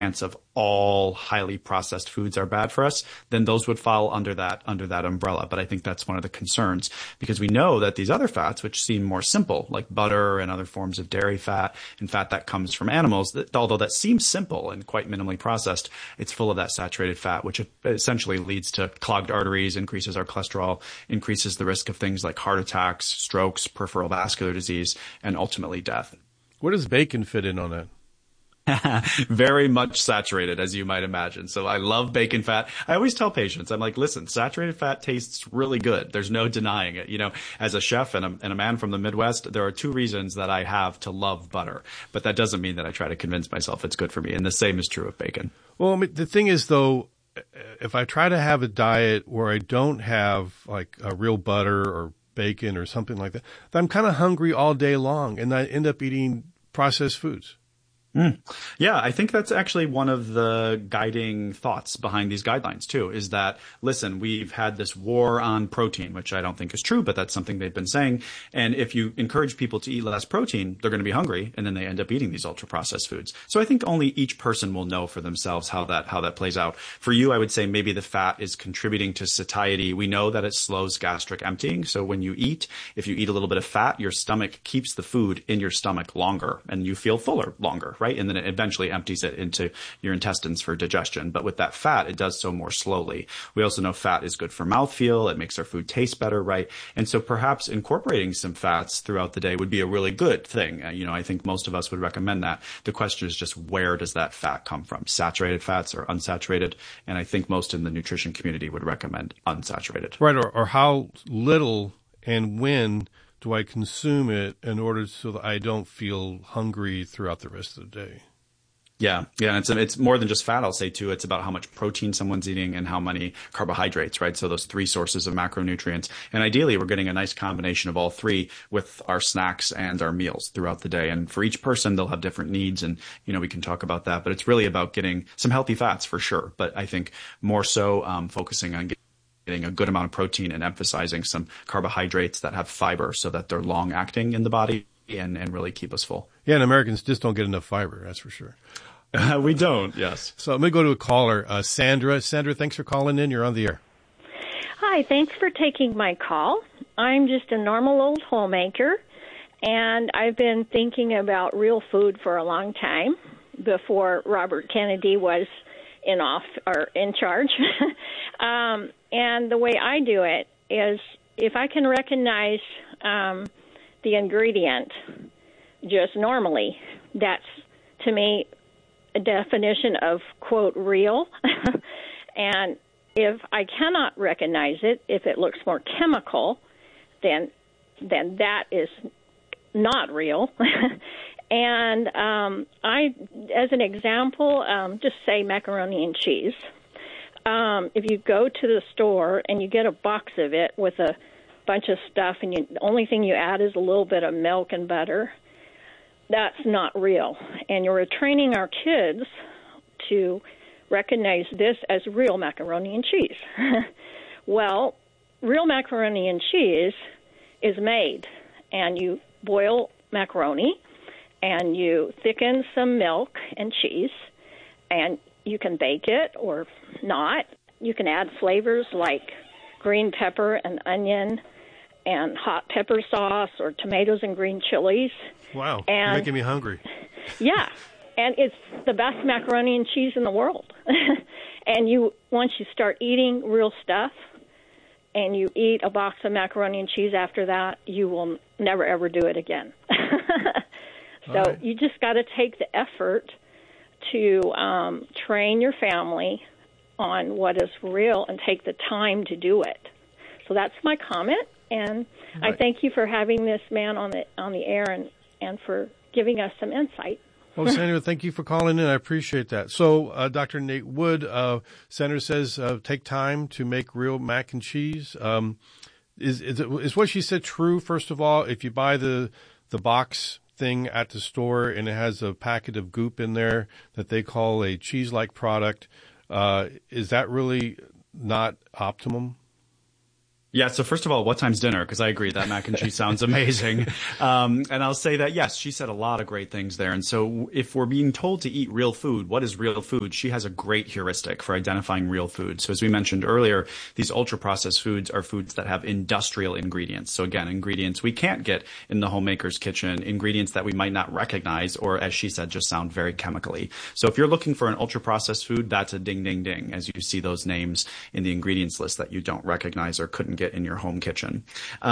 of all highly processed foods are bad for us, then those would fall under that umbrella. But I think that's one of the concerns, because we know that these other fats, which seem more simple, like butter and other forms of dairy fat and fat that comes from animals, that although that seems simple and quite minimally processed, it's full of that saturated fat, which essentially leads to clogged arteries, increases our cholesterol, increases the risk of things like heart attacks, strokes, peripheral vascular disease, and ultimately death. Where does bacon fit in on that? Very much saturated, as you might imagine. So I love bacon fat. I always tell patients, I'm like, listen, saturated fat tastes really good. There's no denying it. You know, as a chef and a man from the Midwest, there are two reasons that I have to love butter. But that doesn't mean that I try to convince myself it's good for me. And the same is true of bacon. Well, I mean, the thing is, though, if I try to have a diet where I don't have like a real butter or bacon or something like that, I'm kind of hungry all day long, and I end up eating processed foods. Yeah, I think that's actually one of the guiding thoughts behind these guidelines too, is that, listen, we've had this war on protein, which I don't think is true, but that's something they've been saying. And if you encourage people to eat less protein, they're going to be hungry, and then they end up eating these ultra processed foods. So I think only each person will know for themselves how that plays out. For you, I would say maybe the fat is contributing to satiety. We know that it slows gastric emptying. So when you eat, if you eat a little bit of fat, your stomach keeps the food in your stomach longer, and you feel fuller longer, right? And then it eventually empties it into your intestines for digestion. But with that fat, it does so more slowly. We also know fat is good for mouthfeel. It makes our food taste better, right? And so perhaps incorporating some fats throughout the day would be a really good thing. I think most of us would recommend that. The question is just, where does that fat come from? Saturated fats or unsaturated? And I think most in the nutrition community would recommend unsaturated. Right. Or how little and when do I consume it in order so that I don't feel hungry throughout the rest of the day? Yeah. It's more than just fat, I'll say too. It's about how much protein someone's eating and how many carbohydrates, right? So those three sources of macronutrients. And ideally, we're getting a nice combination of all three with our snacks and our meals throughout the day. And for each person, they'll have different needs, and, we can talk about that. But it's really about getting some healthy fats for sure. But I think more so focusing on getting a good amount of protein and emphasizing some carbohydrates that have fiber so that they're long acting in the body and really keep us full. Yeah, and Americans just don't get enough fiber, that's for sure. We don't, yes. So let me go to a caller, Sandra. Sandra, thanks for calling in. You're on the air. Hi, thanks for taking my call. I'm just a normal old homemaker, and I've been thinking about real food for a long time before Robert Kennedy was in charge. And the way I do it is, if I can recognize the ingredient just normally, that's, to me, a definition of, quote, real. And if I cannot recognize it, if it looks more chemical, then that is not real. And I, as an example, just say macaroni and cheese. If you go to the store and you get a box of it with a bunch of stuff, and the only thing you add is a little bit of milk and butter, that's not real. And you're training our kids to recognize this as real macaroni and cheese. Well, real macaroni and cheese is made, and you boil macaroni, and you thicken some milk and cheese, and you can bake it or not. You can add flavors like green pepper and onion and hot pepper sauce or tomatoes and green chilies. Wow, you're making me hungry. Yeah, and it's the best macaroni and cheese in the world. And once you start eating real stuff and you eat a box of macaroni and cheese after that, you will never, ever do it again. So right. You just got to take the effort to train your family on what is real and take the time to do it. So that's my comment, and right. I thank you for having this man on the air and for giving us some insight. Well, Senator, thank you for calling in. I appreciate that. So, Dr. Nate Wood, Senator says take time to make real mac and cheese. Is what she said true? First of all, if you buy the box thing at the store and it has a packet of goop in there that they call a cheese-like product, is that really not optimum? Yeah. So first of all, what time's dinner? Because I agree that mac and cheese sounds amazing. And I'll say that, yes, she said a lot of great things there. And so if we're being told to eat real food, what is real food? She has a great heuristic for identifying real food. So as we mentioned earlier, these ultra processed foods are foods that have industrial ingredients. So again, ingredients we can't get in the homemaker's kitchen, ingredients that we might not recognize, or as she said, just sound very chemically. So if you're looking for an ultra processed food, that's a ding, ding, ding, as you see those names in the ingredients list that you don't recognize or couldn't get in your home kitchen.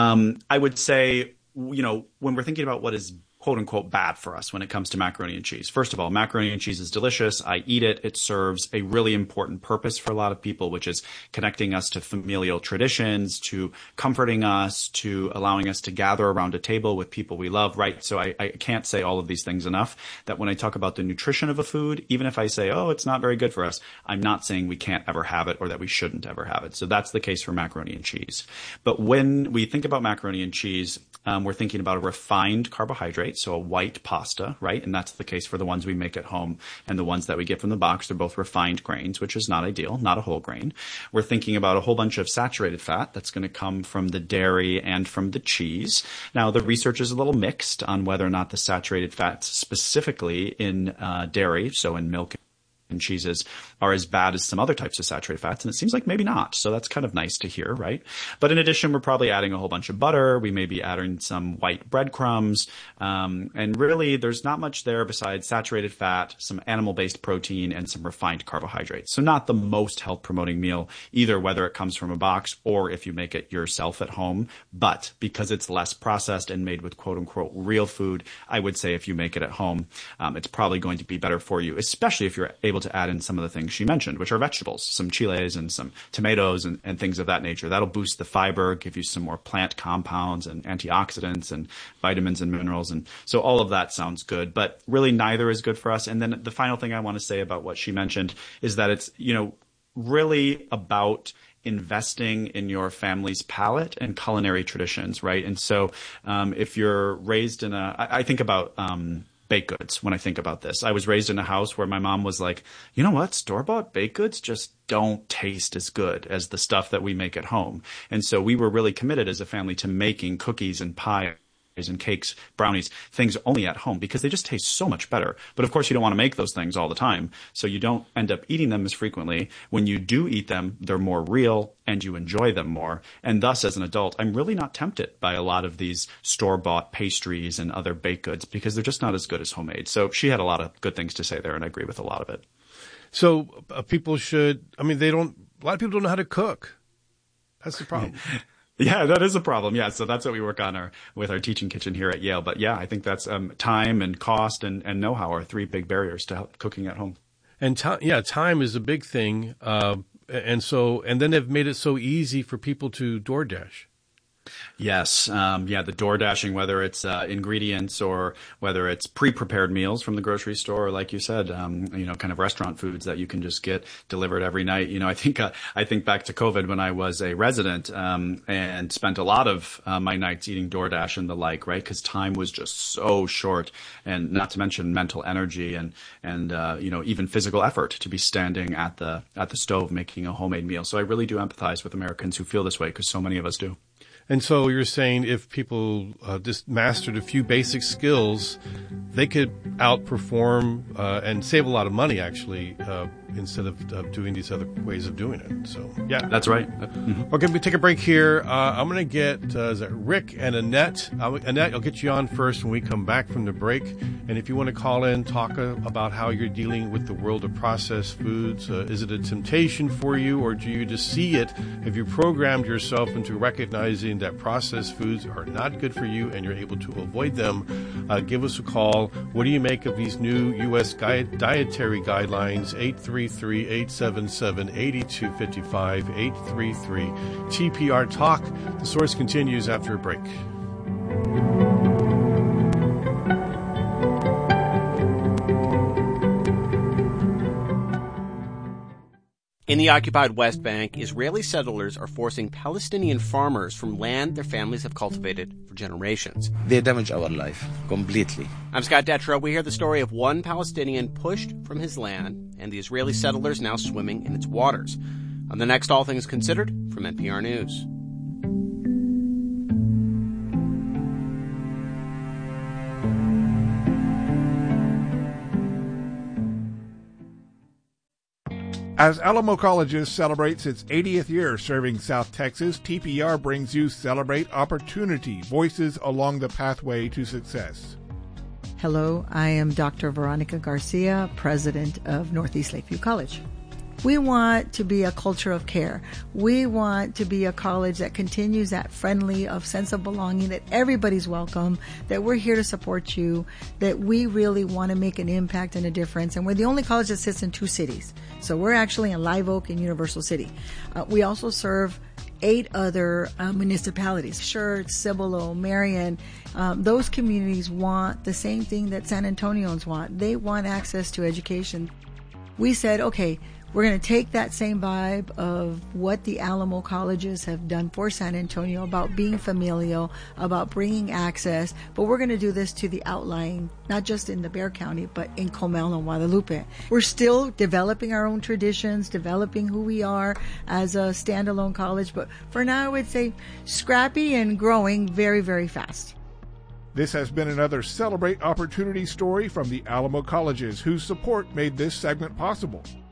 I would say, when we're thinking about what is quote unquote bad for us when it comes to macaroni and cheese. First of all, macaroni and cheese is delicious. I eat it. It serves a really important purpose for a lot of people, which is connecting us to familial traditions, to comforting us, to allowing us to gather around a table with people we love, right? So I can't say all of these things enough, that when I talk about the nutrition of a food, even if I say, oh, it's not very good for us, I'm not saying we can't ever have it or that we shouldn't ever have it. So that's the case for macaroni and cheese. But when we think about macaroni and cheese, we're thinking about a refined carbohydrate, so a white pasta, right? And that's the case for the ones we make at home and the ones that we get from the box. They're both refined grains, which is not ideal, not a whole grain. We're thinking about a whole bunch of saturated fat that's going to come from the dairy and from the cheese. Now, the research is a little mixed on whether or not the saturated fats specifically in dairy, so in milk and cheeses, are as bad as some other types of saturated fats, and it seems like maybe not. So that's kind of nice to hear, right? But in addition, we're probably adding a whole bunch of butter. We may be adding some white breadcrumbs. And really, there's not much there besides saturated fat, some animal-based protein, and some refined carbohydrates. So not the most health-promoting meal, either whether it comes from a box or if you make it yourself at home. But because it's less processed and made with quote-unquote real food, I would say if you make it at home, it's probably going to be better for you, especially if you're able to add in some of the things she mentioned, which are vegetables, some chiles and some tomatoes and things of that nature. That'll boost the fiber, give you some more plant compounds and antioxidants and vitamins and minerals. And so all of that sounds good, but really neither is good for us. And then the final thing I want to say about what she mentioned is that it's, really about investing in your family's palate and culinary traditions, right? And so if you're raised in I think about baked goods when I think about this. I was raised in a house where my mom was like, you know what? Store-bought baked goods just don't taste as good as the stuff that we make at home. And so we were really committed as a family to making cookies and pie and cakes, brownies, things only at home because they just taste so much better. But of course, you don't want to make those things all the time. So you don't end up eating them as frequently. When you do eat them, they're more real and you enjoy them more. And thus, as an adult, I'm really not tempted by a lot of these store-bought pastries and other baked goods because they're just not as good as homemade. So she had a lot of good things to say there, and I agree with a lot of it. So people should, a lot of people don't know how to cook. That's the problem. Yeah, that is a problem. Yeah, so that's what we work on with our teaching kitchen here at Yale. But yeah, I think that's time and cost and know-how are three big barriers to cooking at home. And time is a big thing. And then they've made it so easy for people to DoorDash. Yes. The door dashing, whether it's ingredients or whether it's pre-prepared meals from the grocery store, or like you said, kind of restaurant foods that you can just get delivered every night. I think back to COVID when I was a resident and spent a lot of my nights eating DoorDash and the like, right? Because time was just so short, and not to mention mental energy and even physical effort to be standing at the stove making a homemade meal. So I really do empathize with Americans who feel this way because so many of us do. And so you're saying if people just mastered a few basic skills, they could outperform and save a lot of money, actually, instead of doing these other ways of doing it. So, yeah. That's right. Mm-hmm. Okay, we take a break here. I'm going to get Rick and Annette. Annette, I'll get you on first when we come back from the break. And if you want to call in, talk about how you're dealing with the world of processed foods. Is it a temptation for you, or do you just see it? Have you programmed yourself into recognizing that processed foods are not good for you and you're able to avoid them? Give us a call. What do you make of these new U.S. dietary guidelines? 833-877-8255, 833-TPR Talk. The Source continues after a break. In the occupied West Bank, Israeli settlers are forcing Palestinian farmers from land their families have cultivated for generations. They damage our life completely. I'm Scott Detrow. We hear the story of one Palestinian pushed from his land and the Israeli settlers now swimming in its waters. On the next All Things Considered from NPR News. As Alamo Colleges celebrates its 80th year serving South Texas, TPR brings you Celebrate Opportunity, Voices Along the Pathway to Success. Hello, I am Dr. Veronica Garcia, president of Northeast Lakeview College. We want to be a culture of care. We want to be a college that continues that friendly of sense of belonging, that everybody's welcome, that we're here to support you, that we really want to make an impact and a difference. And we're the only college that sits in 2 cities. So we're actually in Live Oak and Universal City. We also serve 8 other municipalities, Schertz, Cibolo, Marion. Those communities want the same thing that San Antonians want. They want access to education. We said, okay, we're going to take that same vibe of what the Alamo colleges have done for San Antonio about being familial, about bringing access, but we're going to do this to the outlying, not just in the Bexar County, but in Comal and Guadalupe. We're still developing our own traditions, developing who we are as a standalone college, but for now I would say scrappy and growing very, very fast. This has been another Celebrate Opportunity story from the Alamo Colleges, whose support made this segment possible.